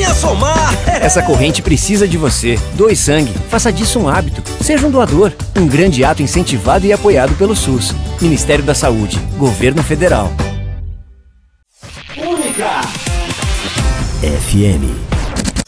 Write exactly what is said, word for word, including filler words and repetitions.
Venha somar! Essa corrente precisa de você. Doe sangue. Faça disso um hábito. Seja um doador. Um grande ato incentivado e apoiado pelo SUS. Ministério da Saúde. Governo Federal. Única F M.